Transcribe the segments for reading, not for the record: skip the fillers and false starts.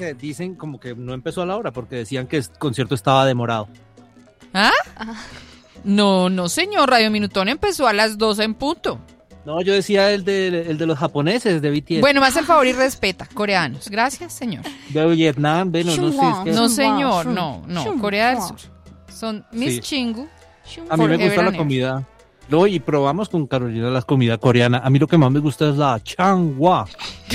que dicen como que no empezó a la hora porque decían que el concierto estaba demorado. ¿Ah? No, señor, Radio Minutón empezó a las 12 en punto. No, yo decía el de los japoneses de BTS. Bueno, me hace el favor y respeta, coreanos. Gracias, señor. De Vietnam, bueno, no sé. Es que... No, señor, no, Corea del Sur. Son mis Sí. chingu. A mí me gusta la comida. No, y probamos con Carolina la comida coreana. A mí lo que más me gusta es la changwa.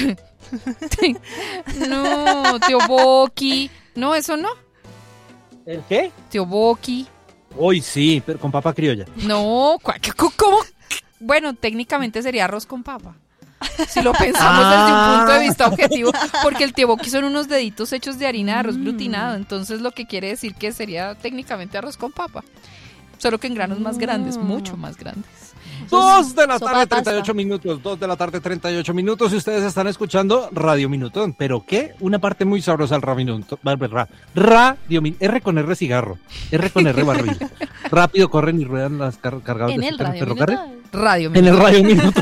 No, tteokbokki. No, eso no. ¿El qué? Tteokbokki. Hoy sí, pero con papa criolla. No, ¿cómo? Bueno, técnicamente sería arroz con papa. Si lo pensamos desde un punto de vista objetivo, porque el tteokbokki son unos deditos hechos de harina de arroz glutinado, entonces lo que quiere decir que sería técnicamente arroz con papa, solo que en granos más grandes, mucho más grandes. 2 de la Sopa tarde, de pasta. 38 minutos. 2 de la tarde, 38 minutos. Y ustedes están escuchando Radio Minutón. ¿Pero qué? Una parte muy sabrosa al Radio Minutón. Radio Minutón. R con R cigarro. R con R barril. Rápido corren y ruedan las cargados En de el azúcar Radio ferrocarril. Minutón. Radio En el Radio Minutón.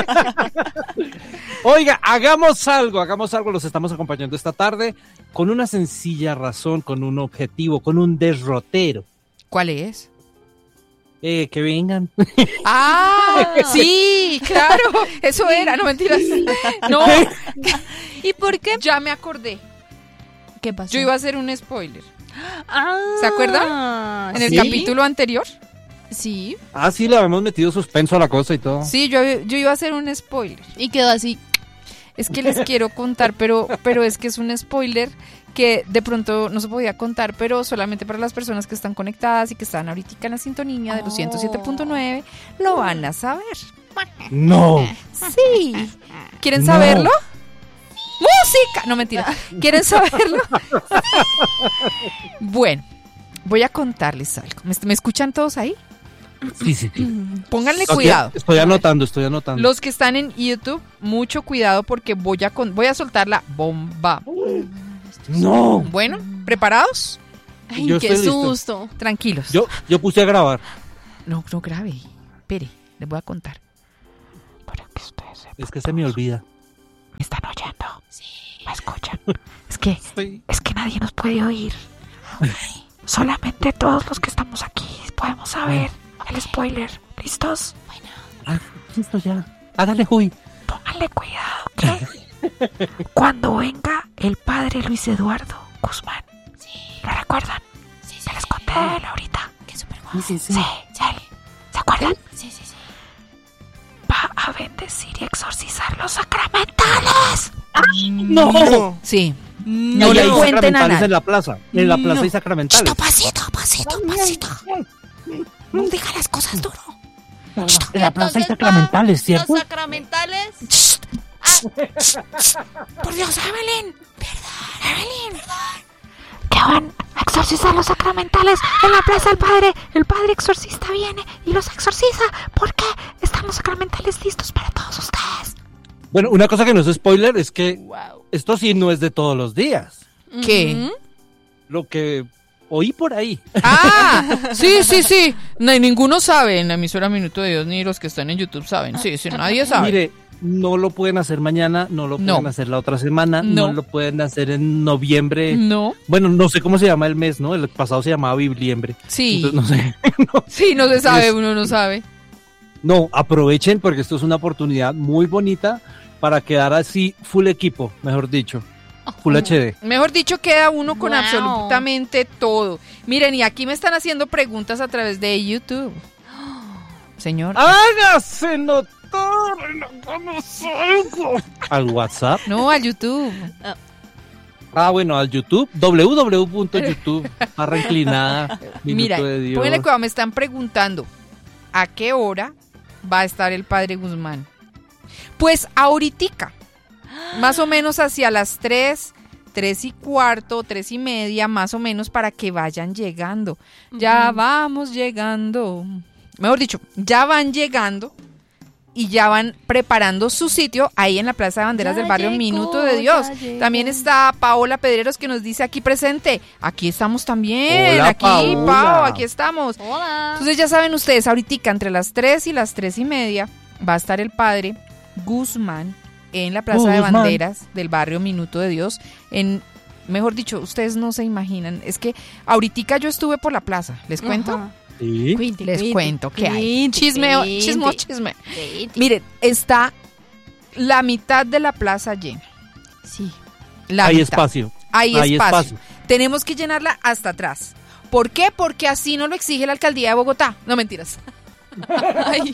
Oiga, hagamos algo. Los estamos acompañando esta tarde con una sencilla razón, con un objetivo, con un derrotero. ¿Cuál es? Que vengan. Ah, sí, claro, eso era, no mentiras. No, ¿Y por qué? ya me acordé. ¿Qué pasó? Yo iba a hacer un spoiler. Ah, ¿Se acuerdan? En el ¿Sí? capítulo anterior. Sí. Ah, sí, le habíamos metido suspenso a la cosa y todo. Sí, yo iba a hacer un spoiler. Y quedó así. Es que les quiero contar, pero es que es un spoiler que de pronto no se podía contar, pero solamente para las personas que están conectadas y que están ahorita en la sintonía de los 107.9 lo van a saber. No. Sí. ¿Quieren No. saberlo? ¡Música! No, mentira. ¿Quieren saberlo? Bueno, voy a contarles algo. ¿Me escuchan todos ahí? Sí. Pónganle Ok, cuidado. Estoy anotando. Los que están en YouTube, mucho cuidado porque voy a soltar la bomba. No. Bueno, ¿preparados? Ay, Yo qué estoy listo. susto. Tranquilos. Yo puse a grabar. No grave. Espere, les voy a contar. Para que ustedes sepan. Es que se me olvida. ¿Me están oyendo? Sí. ¿Me escuchan? Es que nadie nos puede oír. Solamente todos los que estamos aquí podemos saber el spoiler. ¿Listos? Listo ya. Hágale, Juy. Pónganle cuidado, ¿qué? Cuando venga el padre Luis Eduardo Guzmán. Sí. ¿Lo recuerdan? Sí. Se les conté de él ahorita. Que súper guapo. Sí. ¿Se acuerdan? Sí. Va a bendecir y exorcizar los sacramentales. No. Sí. No Ahí le hay cuenten a sacramentales nadie. en la plaza. En la plaza hay sacramentales. Pasito. No diga las cosas duro. En la plaza hay Entonces, sacramentales, ¿cierto? Los sacramentales. Por Dios, Evelyn. Perdón. Que van a exorcizar los sacramentales en la plaza del Padre. El Padre exorcista viene y los exorciza porque estamos sacramentales listos para todos ustedes. Bueno, una cosa que no es spoiler es que Wow. esto sí no es de todos los días. ¿Qué? Lo que oí por ahí. Ah, sí. Ninguno sabe en la emisora Minuto de Dios, ni los que están en YouTube saben. Sí, nadie sabe. Mire, no lo pueden hacer mañana, no lo No. pueden hacer la otra semana, No. no lo pueden hacer en noviembre. No. Bueno, no sé cómo se llama el mes, ¿no? El pasado se llamaba Bibliembre. Sí. Entonces, no sé. Sí, no se sabe, Es- uno no sabe. No, aprovechen porque esto es una oportunidad muy bonita para quedar así full equipo, mejor dicho. Full HD. Mejor dicho, queda uno con Wow. absolutamente todo. Miren, y aquí me están haciendo preguntas a través de YouTube. Señor. ¡Hágase notar! ¡Hagamos algo! ¿Al WhatsApp? No, a YouTube. Bueno, al YouTube. www.youtube. Barra inclinada. Mira, Minuto de Dios. pónganle cuidado, me están preguntando ¿a qué hora va a estar el Padre Guzmán? Pues ahoritica, más o menos hacia las 3, 3:15, 3:30, más o menos para que vayan llegando. Ya vamos llegando. Mejor dicho, ya van llegando y ya van preparando su sitio ahí en la Plaza de Banderas Ya del barrio llegó, Minuto de Dios. ya llegó. También está Paola Pedreros que nos dice aquí presente. Aquí estamos también. Hola, aquí, Paola. Pao, aquí estamos. Hola. Entonces ya saben ustedes, ahorita entre las 3 y las 3:30 va a estar el Padre Guzmán en la Plaza de Guzmán. Banderas del barrio Minuto de Dios, en mejor dicho, ustedes no se imaginan. Es que ahoritica yo estuve por la plaza, ¿les cuento? Ajá. Sí. Les cuento que hay. Cuente, Chisme. cuente. Miren, está la mitad de la plaza llena. Sí. La Hay mitad. espacio. Hay Hay espacio. espacio. Tenemos que llenarla hasta atrás. ¿Por qué? Porque así no lo exige la alcaldía de Bogotá. No, mentiras. Ay.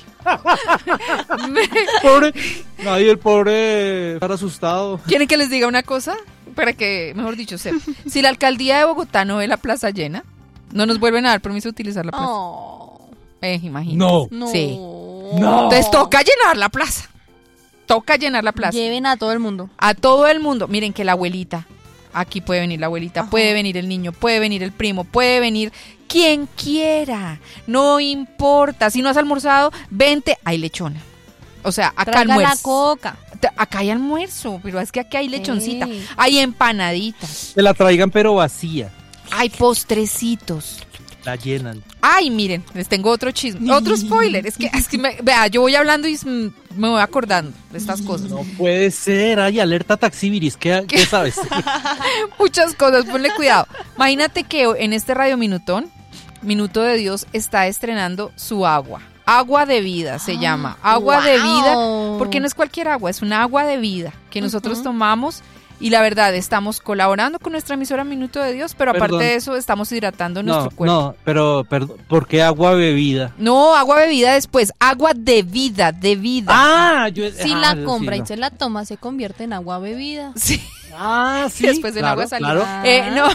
Pobre. Ay, el pobre estar asustado. ¿Quieren que les diga una cosa? Para que, mejor dicho, sepan. Si la alcaldía de Bogotá no ve la plaza llena, no nos vuelven a dar permiso de utilizar la plaza. Oh, Imagínate. No. no. Sí. No. Entonces toca llenar la plaza. Toca llenar la plaza. Lleven a todo el mundo. A todo el mundo. Miren que la abuelita, aquí puede venir la abuelita, Ajá. puede venir el niño, puede venir el primo, puede venir quien quiera. No importa. Si no has almorzado, vente, hay lechona. O sea, acá Traiga la almuerzo. coca. Acá hay almuerzo, pero es que aquí hay lechoncita. Ey. Hay empanaditas. Que la traigan pero vacía. Hay postrecitos. La llenan. Ay, miren, les tengo otro chisme, otro spoiler. Es que vea, yo voy hablando y me voy acordando de estas cosas. No puede ser. Ay, alerta taxiviris. ¿Qué sabes? Muchas cosas, ponle cuidado. Imagínate que en este Radio Minutón, Minuto de Dios está estrenando su agua. Agua de vida se llama. Agua de vida, porque no es cualquier agua, es una agua de vida que nosotros tomamos. Y la verdad, estamos colaborando con nuestra emisora Minuto de Dios, pero aparte Perdón. de eso, estamos hidratando nuestro cuerpo. No, pero, perdón, ¿por qué agua bebida? No, agua bebida después, agua de vida, de vida. Ah, Si la compra y se la toma, se convierte en agua bebida. Sí. Ah, sí. Y después el agua salida. Claro. No.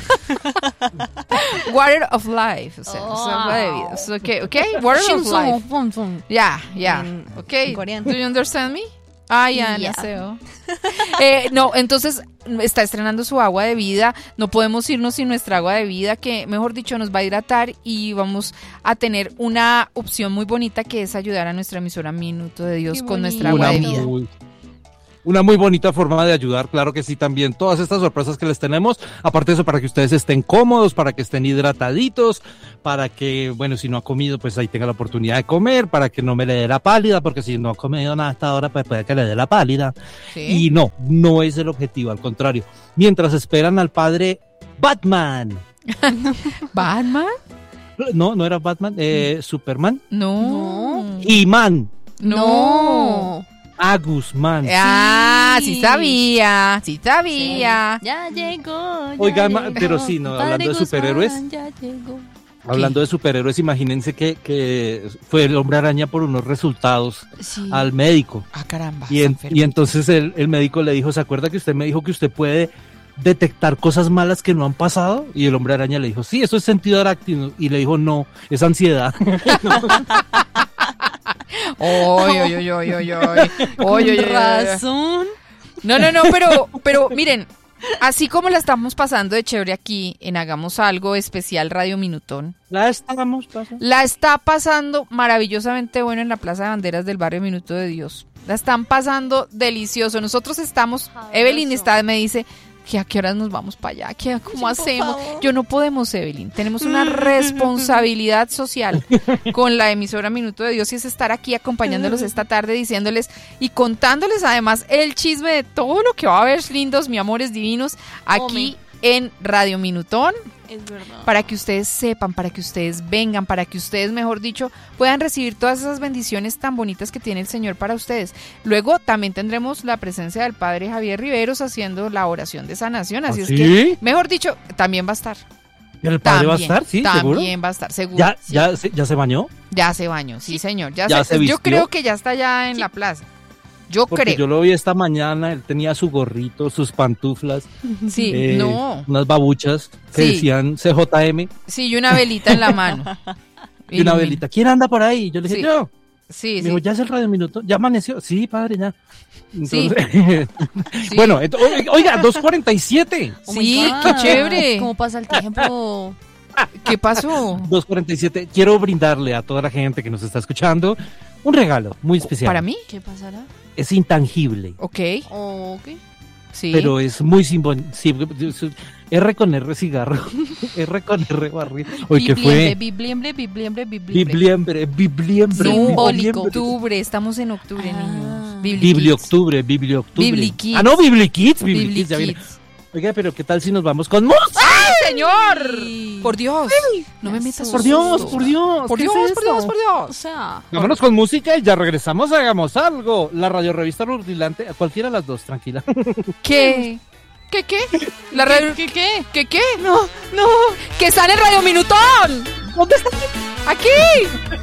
Water of life, o sea, es agua de vida. So, okay, water of life. Ya. Okay. en coreano. Do you understand me? Ah, ya, Yeah. ya sé. No, entonces está estrenando su agua de vida. No podemos irnos sin nuestra agua de vida, que mejor dicho nos va a hidratar y vamos a tener una opción muy bonita que es ayudar a nuestra emisora Minuto de Dios Qué con nuestra bonito. agua de vida. Una muy bonita forma de ayudar, claro que sí, también todas estas sorpresas que les tenemos, aparte de eso, para que ustedes estén cómodos, para que estén hidrataditos, para que, bueno, si no ha comido, pues ahí tenga la oportunidad de comer, para que no me le dé la pálida, porque si no ha comido nada hasta ahora, pues puede que le dé la pálida. ¿Sí? Y no es el objetivo, al contrario, mientras esperan al padre Batman. ¿Batman? No era Batman, Superman, No. He-Man, No. Guzmán. Ah, Sí. sí sabía. Ya llegó. ya Oiga, llegó. pero sí, no, Padre hablando de Guzmán, superhéroes. Ya llegó. Hablando de superhéroes, imagínense que fue el Hombre Araña por unos resultados Sí. al médico. Ah, caramba. Y entonces el médico le dijo, ¿se acuerda que usted me dijo que usted puede detectar cosas malas que no han pasado? Y el Hombre Araña le dijo, sí, eso es sentido arácnido. Y le dijo, no, es ansiedad. Razón. No, pero miren, así como la estamos pasando de chévere aquí en Hagamos Algo Especial Radio Minutón, La estamos pasando. la está pasando maravillosamente bueno en la Plaza de Banderas del barrio Minuto de Dios. La están pasando delicioso. Nosotros estamos, Sabroso. Evelyn está, me dice, ¿que a qué horas nos vamos para allá? ¿Qué, ¿Cómo Sí, por hacemos? favor. Yo no podemos, Evelyn. Tenemos una responsabilidad social con la emisora Minuto de Dios y es estar aquí acompañándolos esta tarde, diciéndoles y contándoles además el chisme de todo lo que va a haber, lindos, mi amores divinos, aquí en Radio Minutón. Es verdad. Para que ustedes sepan, para que ustedes vengan, para que ustedes, mejor dicho, puedan recibir todas esas bendiciones tan bonitas que tiene el Señor para ustedes. Luego también tendremos la presencia del Padre Javier Riveros haciendo la oración de sanación, así ¿Ah, es sí? que, mejor dicho, también va a estar. ¿El padre va a También, estar? ¿Sí? ¿Seguro? También va a estar, seguro. ¿Ya se bañó? Ya hace baño, sí, señor. ¿Ya se yo vistió? creo que ya está ya en la plaza. Yo Porque creo. yo lo vi esta mañana, él tenía su gorrito, sus pantuflas, Sí, no. unas babuchas que Sí. decían CJM Sí, y una velita en la mano. y una velita. ¿Quién anda por ahí? Yo le dije, Sí. yo. Sí, Me sí. dijo, ¿ya es el Radio Minuto? ¿Ya amaneció? Sí, padre, ya. Sí. Entonces, Sí. Bueno, oiga, 2:47. Oh my Sí, God. qué chévere. ¿Cómo pasa el tiempo? ¿Qué pasó? 2:47. Quiero brindarle a toda la gente que nos está escuchando un regalo muy especial. ¿Para mí? ¿Qué pasará? Es intangible, Ok, Ok. sí. pero es muy simbólico. Sí, R con R cigarro, R con R barril. Oye, ¿qué fue? Bibliembre. Bibliembre. Simbólico. Octubre, estamos en octubre, Ah. niños. Biblioctubre. Biblikids. Ah, no, Biblikids. Biblikids. Ya viene. Oiga, pero ¿qué tal si nos vamos con música? ¡Ay, señor! Ay. Por Dios, no me metas Por susto. Dios, Por ¿qué Dios, es por esto? Dios, por O Dios. sea, Vámonos con música y ya regresamos, hagamos algo. La radio revista Rutilante, a cualquiera de las dos, tranquila. ¿Qué? ¿Qué? La radio... ¿qué? ¿Qué? No. Que está en el Radio Minutón. ¿Dónde está? Aquí.